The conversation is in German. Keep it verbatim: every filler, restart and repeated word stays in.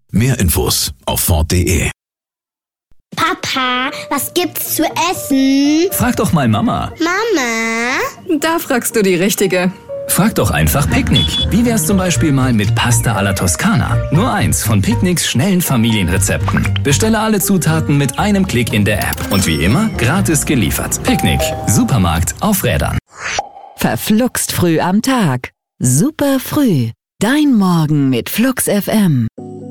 Mehr Infos auf ford punkt de. Papa, was gibt's zu essen? Frag doch mal Mama. Mama? Da fragst du die Richtige. Frag doch einfach Picknick. Wie wär's zum Beispiel mal mit Pasta alla Toskana? Nur eins von Picknicks schnellen Familienrezepten. Bestelle alle Zutaten mit einem Klick in der App. Und wie immer, gratis geliefert. Picknick. Supermarkt auf Rädern. Verfluxt früh am Tag. Super früh. Dein Morgen mit Flux F M.